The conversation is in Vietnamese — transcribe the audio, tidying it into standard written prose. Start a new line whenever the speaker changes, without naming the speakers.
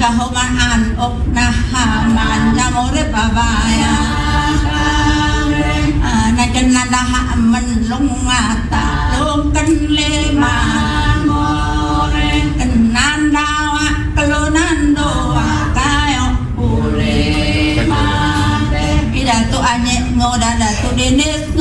kahumaan ok na haman jamore babaya na chân na da hạ mình lung ngata lung cân lê mà cân nan đao kalo nan do kayo ule ma ida tu anye ngoda da tu dene